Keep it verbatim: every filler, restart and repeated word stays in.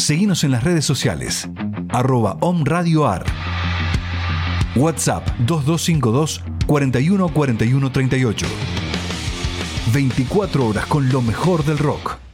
Seguinos en las redes sociales, arroba Om Radio Ar. WhatsApp dos dos cinco dos, cuarenta y uno, cuarenta y uno, treinta y ocho. veinticuatro horas con lo mejor del rock.